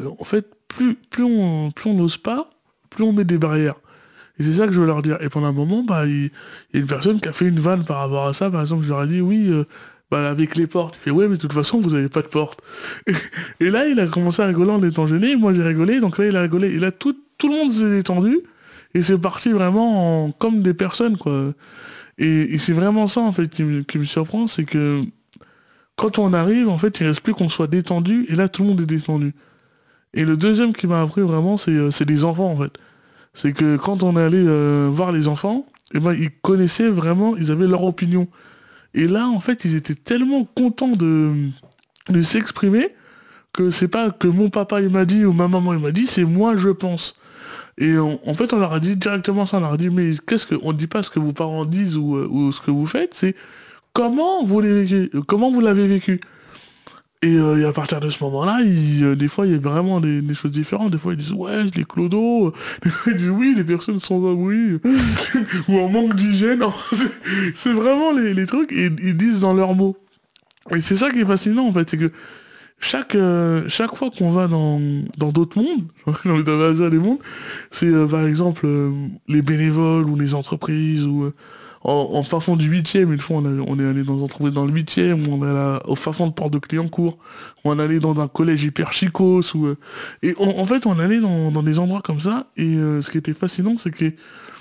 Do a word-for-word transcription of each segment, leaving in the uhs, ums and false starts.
en fait, plus, plus on plus on n'ose pas, plus on met des barrières. Et c'est ça que je veux leur dire. Et pendant un moment, bah, il, il y a une personne qui a fait une vanne par rapport à ça. Par exemple, je leur ai dit, oui, euh, bah, avec les portes. Il fait, ouais, mais de toute façon, vous n'avez pas de porte. Et, et là, il a commencé à rigoler en étant gêné. Moi, j'ai rigolé. Donc là, il a rigolé. Et là, tout, tout le monde s'est détendu. Et c'est parti vraiment en- comme des personnes, quoi. Et, et c'est vraiment ça, en fait, qui me, qui me surprend. C'est que quand on arrive, en fait, il reste plus qu'on soit détendu. Et là, tout le monde est détendu. Et le deuxième qui m'a appris vraiment, c'est euh, c'est les enfants, en fait. C'est que quand on est allé euh, voir les enfants, eh ben, ils connaissaient vraiment, ils avaient leur opinion. Et là, en fait, ils étaient tellement contents de, de s'exprimer que c'est pas que mon papa il m'a dit ou ma maman il m'a dit, c'est moi je pense. Et on- en fait, on leur a dit directement ça, on leur a dit, mais qu'est-ce que, on ne dit pas ce que vos parents disent ou, euh, ou ce que vous faites, c'est comment vous l'avez vécu, comment vous l'avez vécu. Et, euh, et à partir de ce moment-là, il, euh, des fois, il y a vraiment des, des choses différentes. Des fois, ils disent, ouais, les clodos. Des fois, ils disent, oui, les personnes sans abri. Ou en manque d'hygiène. Non, c'est c'est vraiment les, les trucs. Et ils disent dans leurs mots. Et c'est ça qui est fascinant, en fait. C'est que chaque, euh, chaque fois qu'on va dans dans d'autres mondes, dans les dans des mondes, c'est euh, par exemple euh, les bénévoles ou les entreprises ou euh, en, en fin fond du huitième, une fois on, a- on est allé dans une entreprise dans le huitième, ou on est allé au fin fond de Porte de Clignancourt, ou on allait dans un collège hyper chicos, ou, euh, et on- en fait on allait dans, dans des endroits comme ça, et euh, ce qui était fascinant c'est que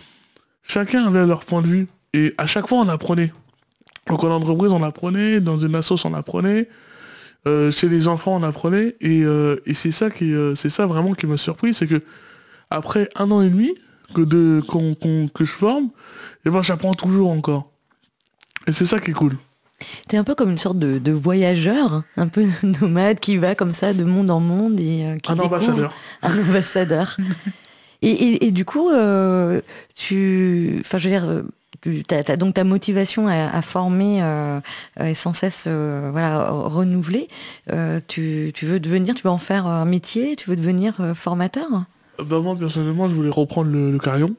chacun avait leur point de vue, et à chaque fois on apprenait. Donc en entreprise on apprenait, dans une assoce on apprenait, euh, chez les enfants on apprenait, et, euh, et c'est ça qui, euh, c'est ça vraiment qui m'a surpris, c'est que après un an et demi que, de, qu'on, qu'on- que je forme, et ben j'apprends toujours encore. Et c'est ça qui est cool. T'es un peu comme une sorte de, de voyageur, un peu nomade qui va comme ça de monde en monde et euh, qui Un découvre ambassadeur. un ambassadeur. Et, et- et du coup, euh, tu, enfin, je veux dire, euh, tu t'as, t'as donc ta motivation à, à former euh, est sans cesse, euh, voilà, renouvelée. Euh, tu, tu veux devenir, tu veux en faire un métier, tu veux devenir euh, formateur. Bah moi personnellement je voulais reprendre le, le carillon.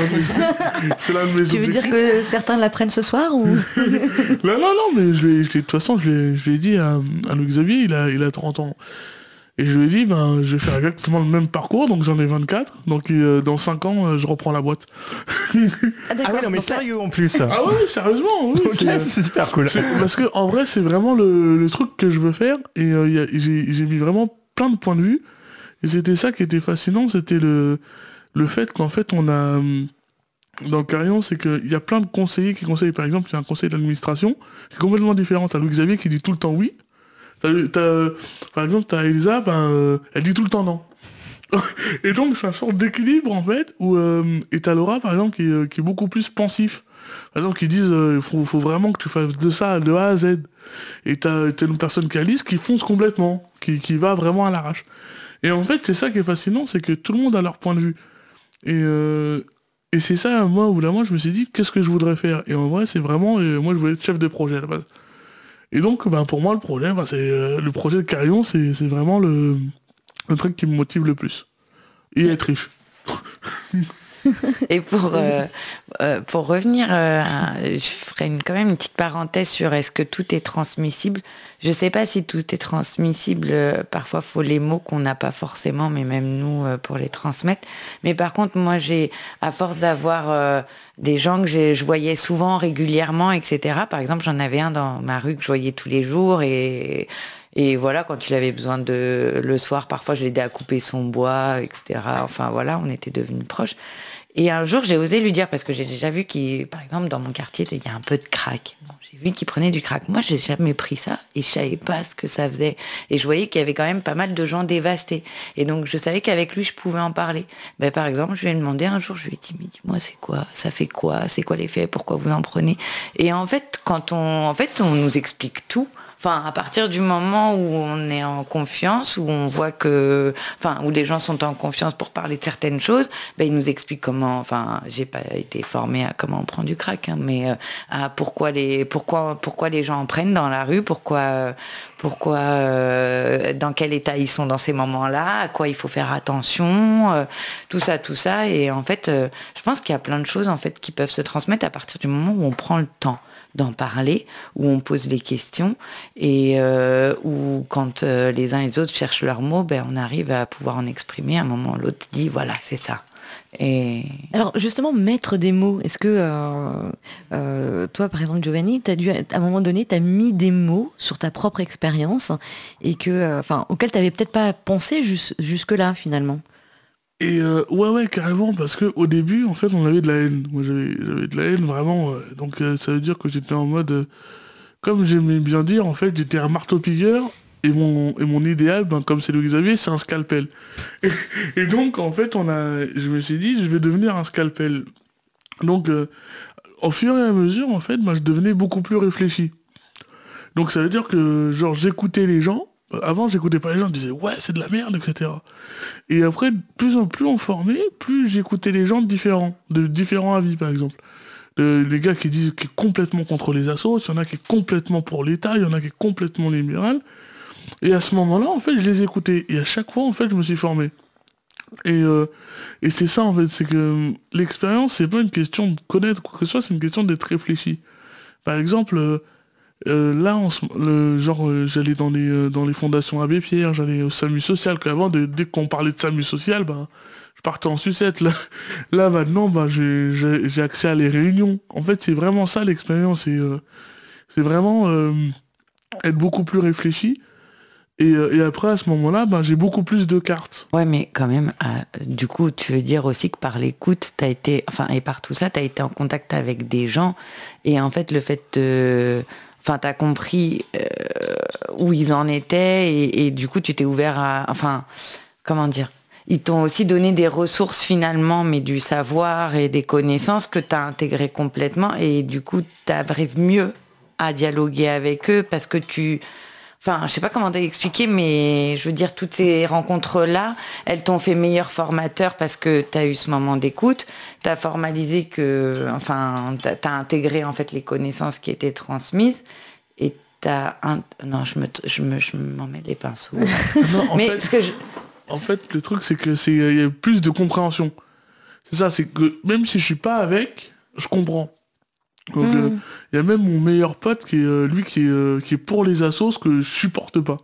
C'est l'un de mes Tu veux dire objectifs. que certains l'apprennent ce soir ou Non, non, non, mais je l'ai, je l'ai- de toute façon, je l'ai, je l'ai dit à, à Louis-Xavier, il a, il a trente ans. Et je lui ai dit, ben, je vais faire exactement le même parcours, donc j'en ai vingt-quatre. Donc euh, dans cinq ans, euh, je reprends la boîte. Ah, Ah d'accord. oui, non, mais Donc là- sérieux en plus. Ah oui, sérieusement, oui. Ok, c'est- c'est super cool. c'est- parce que en vrai, c'est vraiment le, le truc que je veux faire. Et euh, y a- j'ai, j'ai mis vraiment plein de points de vue. Et c'était ça qui était fascinant, c'était le, le fait qu'en fait, on a... hum, dans le carillon, c'est qu'il y a plein de conseillers qui conseillent. Par exemple, il y a un conseil d'administration qui est complètement différent. T'as Louis-Xavier qui dit tout le temps oui. T'as, t'as- par exemple, t'as Elisa, ben, euh, elle dit tout le temps non. Et donc, c'est un sorte d'équilibre, en fait, où... euh, et t'as Laura, par exemple, qui, est, euh, qui est beaucoup plus pensif. Par exemple, qui disent, il faut, faut vraiment que tu fasses de ça, de A à Z. Et t'as, t'as une personne qui est Alice qui fonce complètement, qui, qui va vraiment à l'arrache. Et en fait, c'est ça qui est fascinant, c'est que tout le monde a leur point de vue. Et, euh, et c'est ça, moi, au bout d'un moment, je me suis dit, qu'est-ce que je voudrais faire? Et en vrai, c'est vraiment, euh, moi, je voulais être chef de projet à la base. Et donc, ben, pour moi, le projet, ben, c'est, euh, le projet de Carillon, c'est, c'est vraiment le, le truc qui me motive le plus. Et être riche. Et pour, euh, euh, pour revenir, euh, à- je ferai une, quand même une petite parenthèse sur est-ce que tout est transmissible. Je ne sais pas si tout est transmissible. euh, Parfois, il faut les mots qu'on n'a pas forcément, mais même nous, euh, pour les transmettre. Mais par contre, moi, j'ai, à force d'avoir euh, des gens que j'ai- je voyais souvent, régulièrement, et cetera. Par exemple, j'en avais un dans ma rue que je voyais tous les jours et... Et voilà, quand il avait besoin de... Le soir, parfois, je l'aidais à couper son bois, et cetera. Enfin, voilà, on était devenus proches. Et un jour, j'ai osé lui dire, parce que j'ai déjà vu qu'il, par exemple, dans mon quartier, il y a un peu de crack. Bon, j'ai vu qu'il prenait du crack. Moi, j'ai jamais pris ça et je savais pas ce que ça faisait. Et je voyais qu'il y avait quand même pas mal de gens dévastés. Et donc, je savais qu'avec lui, je pouvais en parler. Ben, par exemple, je lui ai demandé un jour, je lui ai dit, mais dis-moi, c'est quoi? Ça fait quoi? C'est quoi l'effet? Pourquoi vous en prenez? Et en fait, quand on, en fait, on nous explique tout. Enfin, à partir du moment où on est en confiance, où on voit que, enfin, où les gens sont en confiance pour parler de certaines choses, ben ils nous expliquent comment. Enfin, j'ai pas été formée à comment on prend du crack, hein, mais euh, à pourquoi les, pourquoi, pourquoi les gens en prennent dans la rue, pourquoi, euh, pourquoi, euh, dans quel état ils sont dans ces moments-là, à quoi il faut faire attention, euh, tout ça, tout ça. Et en fait, euh, je pense qu'il y a plein de choses en fait qui peuvent se transmettre à partir du moment où on prend le temps d'en parler, où on pose les questions et euh, où quand euh, les uns et les autres cherchent leurs mots, ben, on arrive à pouvoir en exprimer. À un moment, l'autre dit voilà, c'est ça. Et... Alors justement, mettre des mots, est-ce que euh, euh, toi, par exemple, Giovanni, t'as dû, à un moment donné, tu as mis des mots sur ta propre expérience et que, enfin, euh, auquel tu n'avais peut-être pas pensé jus- jusque-là, finalement? Et euh, ouais, ouais, carrément, parce qu'au début, en fait, on avait de la haine. Moi, j'avais, j'avais de la haine, vraiment. Euh, donc, euh, ça veut dire que j'étais en mode... Euh, comme j'aimais bien dire, en fait, j'étais un marteau-piqueur. Et mon, et mon idéal, ben, comme c'est Louis Xavier, c'est un scalpel. Et, et donc, en fait, on a, je me suis dit, je vais devenir un scalpel. Donc, euh, au fur et à mesure, en fait, ben, je devenais beaucoup plus réfléchi. Donc, ça veut dire que, genre, j'écoutais les gens. Avant, j'écoutais pas les gens, je disais, ouais, c'est de la merde, et cetera. Et après, de plus en plus on formait, plus j'écoutais les gens différents, de différents avis, par exemple. Euh, les gars qui disent qu'ils sont complètement contre les assos, il y en a qui est complètement pour l'État, il y en a qui est complètement libéral. Et à ce moment-là, en fait, je les écoutais. Et à chaque fois, en fait, je me suis formé. Et, euh, et c'est ça, en fait, c'est que l'expérience, c'est pas une question de connaître quoi que ce soit, c'est une question d'être réfléchi. Par exemple, euh, euh, là, en ce, le, genre, euh, j'allais dans les, euh, dans les fondations Abbé Pierre, j'allais au SAMU social, qu'avant, de, dès qu'on parlait de SAMU social, bah, je partais en sucette. Là, là maintenant, bah, j'ai, j'ai, j'ai accès à les réunions. En fait, c'est vraiment ça, l'expérience. C'est, euh, c'est vraiment euh, être beaucoup plus réfléchi. Et, et après, à ce moment-là, ben, j'ai beaucoup plus de cartes. Ouais, mais quand même, euh, du coup, tu veux dire aussi que par l'écoute, t'as été, enfin, et par tout ça, tu as été en contact avec des gens. Et en fait, le fait de... Enfin, tu as compris euh, où ils en étaient. Et, et du coup, tu t'es ouvert à... Enfin, comment dire ? Ils t'ont aussi donné des ressources finalement, mais du savoir et des connaissances que tu as intégrées complètement. Et du coup, tu arrives mieux à dialoguer avec eux parce que tu... Enfin, je sais pas comment t'expliquer, mais je veux dire, toutes ces rencontres-là, elles t'ont fait meilleur formateur parce que t'as eu ce moment d'écoute, t'as formalisé que, enfin, t'as, t'as intégré en fait les connaissances qui étaient transmises et t'as, un... non, je me, je me, je m'en mets les pinceaux. Non, en mais fait, ce que je... en fait, le truc c'est que c'est il y a plus de compréhension. C'est ça, c'est que même si je suis pas avec, je comprends. Donc il mmh. euh, y a même mon meilleur pote qui est euh, lui qui est, euh, qui est pour les assos, ce que je supporte pas.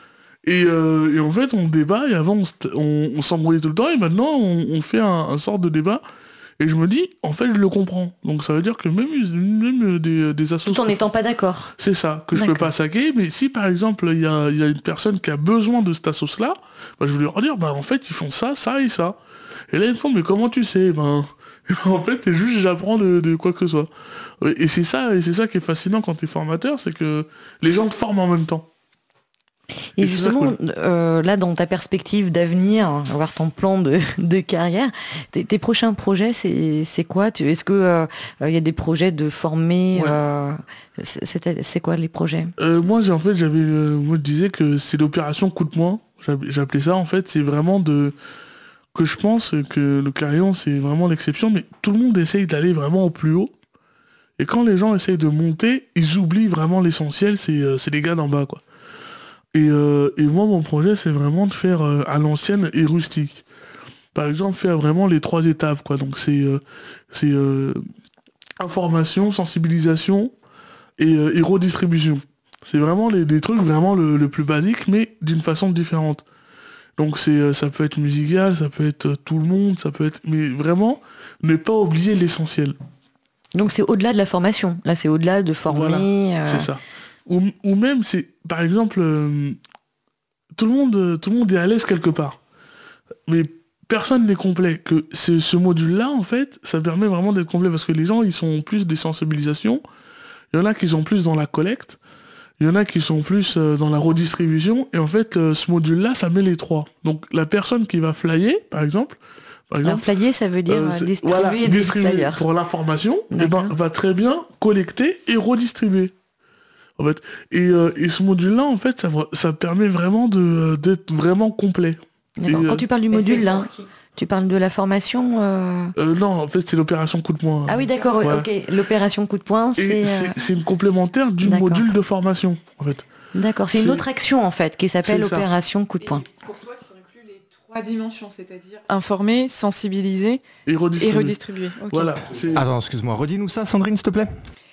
Et, euh, et en fait on débat et avant on, on, on s'embrouillait tout le temps et maintenant on, on fait un, un sort de débat et je me dis en fait je le comprends. Donc ça veut dire que même, même des, des assos... Tout en n'étant pas d'accord. C'est ça, que d'accord. Je peux pas saquer, mais si par exemple il y a, y a une personne qui a besoin de cette assos là, bah, je vais leur dire bah en fait ils font ça, ça et ça. Et là ils me font mais comment tu sais ben... En fait, c'est juste j'apprends de, de quoi que ce soit. Et c'est ça, et c'est ça qui est fascinant quand tu es formateur, c'est que les gens te forment en même temps. Et, et justement, cool. euh, là, dans ta perspective d'avenir, avoir ton plan de, de carrière, tes, tes prochains projets, c'est, c'est quoi tu, Est-ce qu'il euh, y a des projets de former ouais. euh, c'est, c'est quoi les projets euh, Moi, j'ai, en fait, j'avais, euh, moi, je disais que c'est l'opération coup de moins. J'appelais ça, en fait, c'est vraiment de... que je pense que le Clarion, c'est vraiment l'exception, mais tout le monde essaye d'aller vraiment au plus haut. Et quand les gens essayent de monter, ils oublient vraiment l'essentiel, c'est, euh, c'est les gars d'en bas, quoi. Et, euh, et moi, mon projet, c'est vraiment de faire euh, à l'ancienne et rustique. Par exemple, faire vraiment les trois étapes, quoi. Donc, c'est, euh, c'est euh, information, sensibilisation et, euh, et redistribution. C'est vraiment les, les trucs vraiment le, le plus basique, mais d'une façon différente. Donc, c'est, ça peut être musical, ça peut être tout le monde, ça peut être... Mais vraiment, ne pas oublier l'essentiel. Donc c'est au-delà de la formation. Là, c'est au-delà de former. Voilà, euh... c'est ça. Ou, ou même, c'est, par exemple, euh, tout le monde, tout le monde est à l'aise quelque part, mais personne n'est complet. Que ce, ce module-là, en fait, ça permet vraiment d'être complet parce que les gens, ils sont plus des sensibilisations. Il y en a qui sont plus dans la collecte. Il y en a qui sont plus euh, dans la redistribution. Et en fait, euh, ce module-là, ça met les trois. Donc la personne qui va flyer, par exemple. Par exemple, alors flyer, ça veut dire euh, distribuer, voilà, des distribuer flyers. Pour l'information, et ben, va très bien collecter et redistribuer. En fait. Et, euh, et ce module-là, en fait, ça, ça permet vraiment de, d'être vraiment complet. D'accord. Et, Quand euh, tu parles du module, là, tu parles de la formation euh... Euh, Non, en fait, c'est l'opération coup de poing. Ah oui, d'accord, ouais. Ok. L'opération coup de poing, c'est... C'est, c'est une complémentaire du d'accord. module de formation, en fait. D'accord, c'est, c'est une autre action, en fait, qui s'appelle opération coup de poing. Et pour toi, ça inclut les trois dimensions, c'est-à-dire informer, sensibiliser et redistribuer. Et redistribuer. Okay. Voilà, c'est... Attends, excuse-moi, redis-nous ça, Sandrine, s'il te plaît.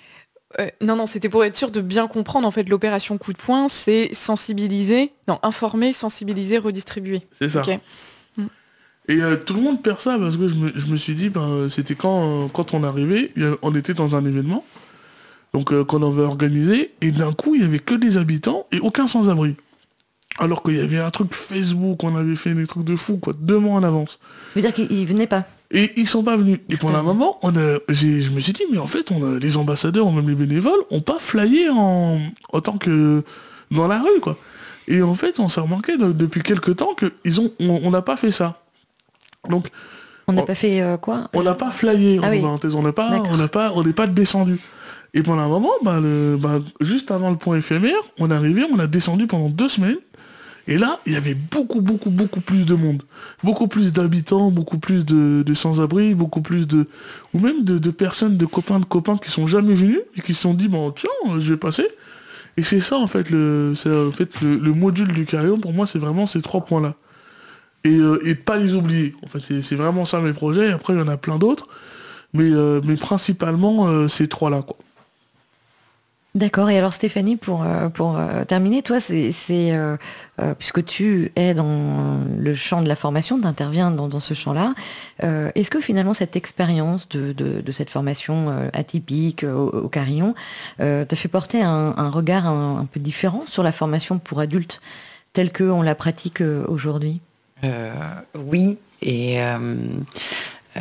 Euh, non, non, c'était pour être sûr de bien comprendre. En fait, l'opération coup de poing, c'est sensibiliser, non, informer, sensibiliser, redistribuer. C'est ça. Okay. Et euh, tout le monde perd ça parce que je me, je me suis dit, ben, c'était quand, euh, quand on arrivait, y a, on était dans un événement, donc euh, qu'on avait organisé, et d'un coup, il n'y avait que des habitants et aucun sans-abri. Alors qu'il y avait un truc Facebook, on avait fait des trucs de fou, quoi, deux mois en avance. Ça veut dire qu'ils venaient pas? Et ils sont pas venus. Ils et pendant un moment, on a, j'ai, je me suis dit, mais en fait, on a, les ambassadeurs, ou même les bénévoles, ont pas flyé en, en tant que dans la rue, quoi. Et en fait, on s'est remarqué de, depuis quelques temps qu'on n'a pas fait ça. Donc, on n'a pas fait euh, quoi? On n'a pas flyé, ah en oui. parenthèse. On n'a pas, on n'a pas, on n'est pas descendu. Et pendant un moment, bah, le, bah, juste avant le point éphémère, on est arrivé, on a descendu pendant deux semaines. Et là, il y avait beaucoup, beaucoup, beaucoup plus de monde. Beaucoup plus d'habitants, beaucoup plus de, de sans-abri, beaucoup plus de... Ou même de, de personnes, de copains, de copains qui sont jamais venus et qui se sont dit, bon, tiens, je vais passer. Et c'est ça, en fait, le, c'est, en fait, le, le module du carillon, pour moi, c'est vraiment ces trois points-là. Et, euh, et pas les oublier. En fait, c'est, c'est vraiment ça mes projets. Après, il y en a plein d'autres. Mais, euh, mais principalement, euh, ces trois-là, quoi. D'accord. Et alors Stéphanie, pour, euh, pour euh, terminer, toi, c'est, c'est euh, euh, puisque tu es dans le champ de la formation, tu interviens dans, dans ce champ-là, euh, est-ce que finalement cette expérience de, de, de cette formation euh, atypique euh, au, au Carillon euh, te fait porter un, un regard un, un peu différent sur la formation pour adultes telle qu'on la pratique euh, aujourd'hui? euh, Oui, et... Euh, euh,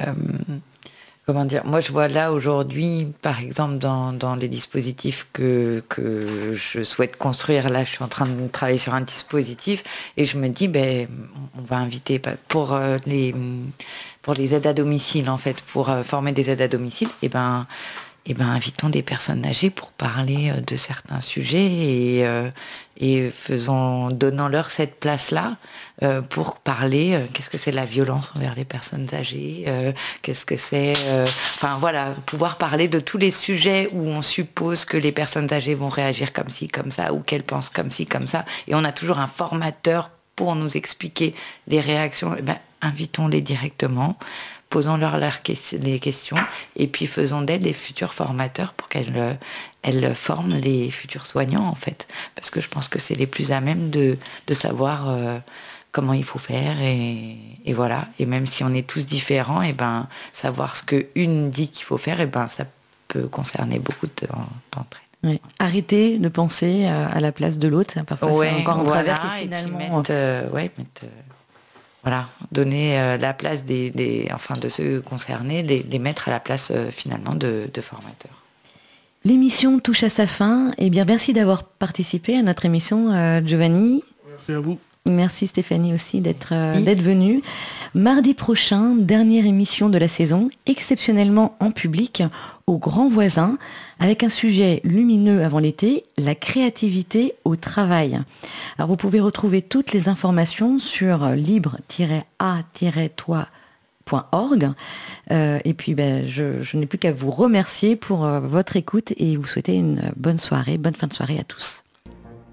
Comment dire? Moi, je vois là aujourd'hui, par exemple, dans, dans les dispositifs que, que je souhaite construire, là, je suis en train de travailler sur un dispositif et je me dis, ben, on va inviter pour les, pour les aides à domicile, en fait, pour former des aides à domicile, et ben, et ben, invitons des personnes âgées pour parler de certains sujets et, euh, et faisons, donnons-leur cette place-là euh, pour parler. Euh, qu'est-ce que c'est la violence envers les personnes âgées euh, Qu'est-ce que c'est euh, Enfin voilà, pouvoir parler de tous les sujets où on suppose que les personnes âgées vont réagir comme ci, comme ça, ou qu'elles pensent comme ci, comme ça. Et on a toujours un formateur pour nous expliquer les réactions. Eh ben, invitons-les directement. Posons-leur les questions et puis faisons d'elles des futurs formateurs pour qu'elles elles forment les futurs soignants, en fait. Parce que je pense que c'est les plus à même de, de savoir euh, comment il faut faire. Et, et voilà. Et même si on est tous différents, et ben, savoir ce qu'une dit qu'il faut faire, et ben, ça peut concerner beaucoup de, d'entre elles. Oui. Arrêter de penser à la place de l'autre. Parfois, ouais, c'est encore un voilà, travers qui finalement... Et puis mettre, euh, ouais, mettre, euh, Voilà, donner euh, la place des, des, enfin de ceux concernés, les, les mettre à la place euh, finalement de, de formateurs. L'émission touche à sa fin. Eh bien, merci d'avoir participé à notre émission, euh, Giovanni. Merci à vous. Merci Stéphanie aussi d'être, euh, d'être venue. Mardi prochain, dernière émission de la saison, exceptionnellement en public, au Grand Voisin, avec un sujet lumineux avant l'été, la créativité au travail. Alors vous pouvez retrouver toutes les informations sur libre tiret a tiret toi point org. Euh, et puis ben, je, je n'ai plus qu'à vous remercier pour euh, votre écoute et vous souhaiter une bonne soirée, bonne fin de soirée à tous.